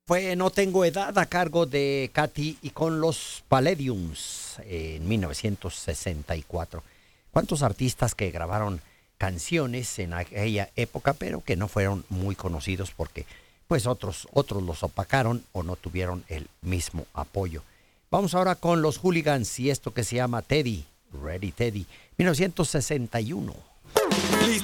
Fue No Tengo Edad a cargo de Katy y con los Palladiums en 1964. ¿Cuántos artistas que grabaron canciones en aquella época, pero que no fueron muy conocidos porque pues otros los opacaron o no tuvieron el mismo apoyo? Vamos ahora con los Hooligans y esto que se llama Teddy, Ready Teddy, 1961.